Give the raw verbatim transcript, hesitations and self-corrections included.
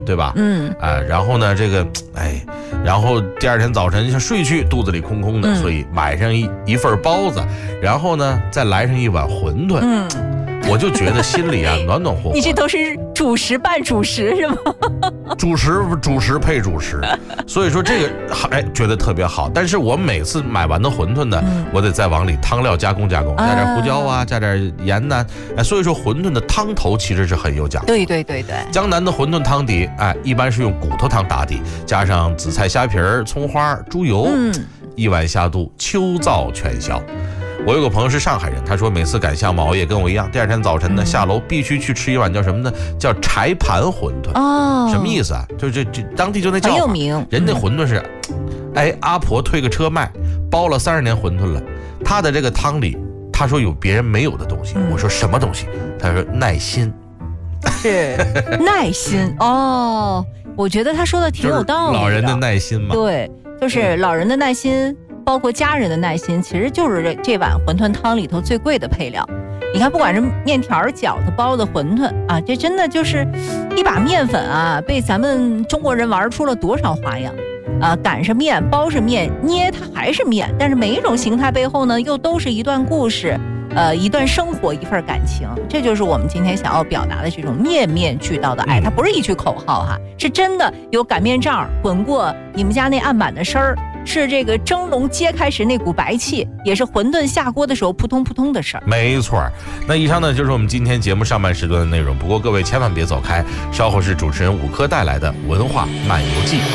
对吧？ 嗯， 啊、呃，然后呢，这个，哎，然后第二天早晨睡去，肚子里空空的， 嗯、 所以买上一一份包子，然后呢，再来上一碗馄饨， 嗯， 我就觉得心里啊暖暖和和。 你这都是主食拌主食是吗？ 主食主食配主食，所以说这个哎觉得特别好。但是我每次买完的馄饨呢，嗯、我得再往里汤料加工加工，加点胡椒啊，加点盐呐、啊，哎，所以说馄饨的汤头其实是很有讲究。 对对对对， 江南的馄饨汤底，哎，一般是用骨头汤打底，加上紫菜、虾皮儿、葱花、猪油，嗯，一碗下肚，秋燥全消。我有个朋友是上海人，他说每次赶项目熬夜跟我一样，第二天早晨呢、嗯、下楼必须去吃一碗叫什么呢？叫柴盘馄饨。 哦， 什么意思啊？就这这当地就那叫法， 很有名。 人家馄饨是，哎，阿婆推个车卖，包了三十年馄饨了。他的这个汤里，他说有别人没有的东西。嗯、我说什么东西？他说耐心。 是耐心哦，我觉得他说的挺有道理的。 老人的耐心嘛。 对，就是老人的耐心。包括家人的耐心，其实就是这这碗馄饨汤里头最贵的配料。你看，不管是面条、饺子、包子、馄饨啊，这真的就是一把面粉啊，被咱们中国人玩出了多少花样啊！擀是面，包是面，捏它还是面，但是每一种形态背后呢，又都是一段故事，呃，一段生活，一份感情。这就是我们今天想要表达的这种面面俱到的爱。它不是一句口号哈，是真的有擀面杖滚过你们家那案板的声儿。是这个蒸笼揭开时那股白气，也是馄饨下锅的时候扑通扑通的事儿。 没错，那以上呢就是我们今天节目上半时段的内容。不过各位千万别走开，稍后是主持人武科带来的文化漫游记。